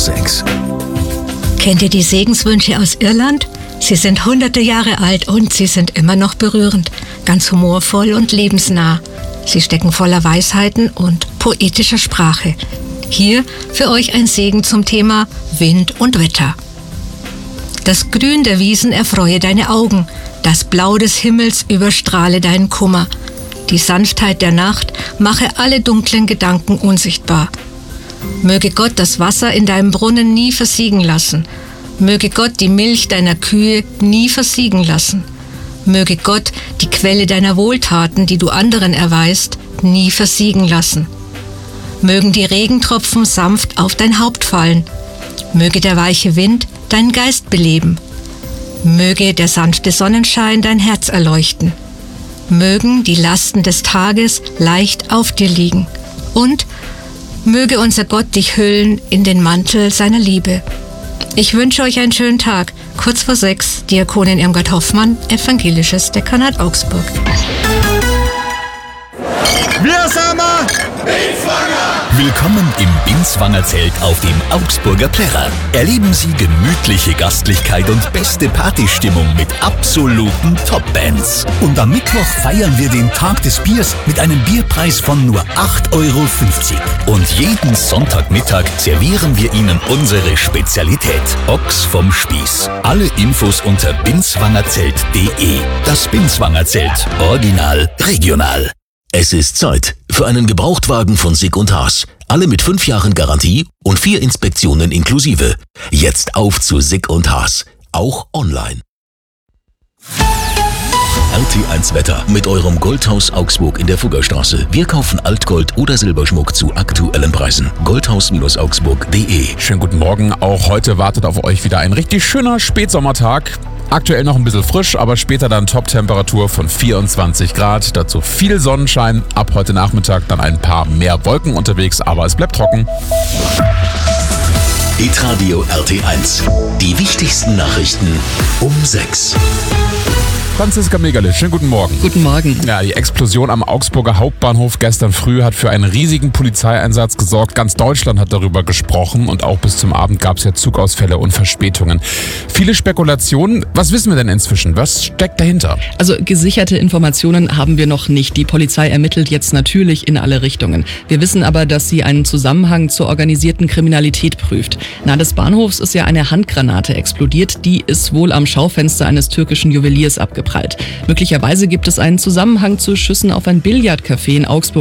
6. Kennt ihr die Segenswünsche aus Irland? Sie sind hunderte Jahre alt und sie sind immer noch berührend, ganz humorvoll und lebensnah. Sie stecken voller Weisheiten und poetischer Sprache. Hier für euch ein Segen zum Thema Wind und Wetter. Das Grün der Wiesen erfreue deine Augen, das Blau des Himmels überstrahle deinen Kummer. Die Sanftheit der Nacht mache alle dunklen Gedanken unsichtbar. Möge Gott das Wasser in deinem Brunnen nie versiegen lassen. Möge Gott die Milch deiner Kühe nie versiegen lassen. Möge Gott die Quelle deiner Wohltaten, die du anderen erweist, nie versiegen lassen. Mögen die Regentropfen sanft auf dein Haupt fallen. Möge der weiche Wind deinen Geist beleben. Möge der sanfte Sonnenschein dein Herz erleuchten. Mögen die Lasten des Tages leicht auf dir liegen. Und möge unser Gott dich hüllen in den Mantel seiner Liebe. Ich wünsche euch einen schönen Tag. Kurz vor 6, Diakonin Irmgard Hoffmann, Evangelisches Dekanat Augsburg. Wir sind Willkommen im Binswanger Zelt auf dem Augsburger Plärrer. Erleben Sie gemütliche Gastlichkeit und beste Partystimmung mit absoluten Top-Bands. Und am Mittwoch feiern wir den Tag des Biers mit einem Bierpreis von nur 8,50 €. Und jeden Sonntagmittag servieren wir Ihnen unsere Spezialität: Ochs vom Spieß. Alle Infos unter binswangerzelt.de. Das Binswanger Zelt. Original, regional. Es ist Zeit für einen Gebrauchtwagen von Sick & Haas. Alle mit 5 Jahren Garantie und 4 Inspektionen inklusive. Jetzt auf zu Sick & Haas. Auch online. RT1 Wetter mit eurem Goldhaus Augsburg in der Fuggerstraße. Wir kaufen Altgold oder Silberschmuck zu aktuellen Preisen. Goldhaus-augsburg.de. Schönen guten Morgen. Auch heute wartet auf euch wieder ein richtig schöner Spätsommertag. Aktuell noch ein bisschen frisch, aber später dann Top-Temperatur von 24 Grad. Dazu viel Sonnenschein. Ab heute Nachmittag dann ein paar mehr Wolken unterwegs, aber es bleibt trocken. Hitradio RT1. Die wichtigsten Nachrichten um 6. Franziska Megerle, schönen guten Morgen. Guten Morgen. Ja, die Explosion am Augsburger Hauptbahnhof gestern früh hat für einen riesigen Polizeieinsatz gesorgt. Ganz Deutschland hat darüber gesprochen und auch bis zum Abend gab es ja Zugausfälle und Verspätungen. Viele Spekulationen. Was wissen wir denn inzwischen? Was steckt dahinter? Also gesicherte Informationen haben wir noch nicht. Die Polizei ermittelt jetzt natürlich in alle Richtungen. Wir wissen aber, dass sie einen Zusammenhang zur organisierten Kriminalität prüft. Nahe des Bahnhofs ist ja eine Handgranate explodiert. Die ist wohl am Schaufenster eines türkischen Juweliers abgeprallt. Möglicherweise gibt es einen Zusammenhang zu Schüssen auf ein Billardcafé in Augsburg.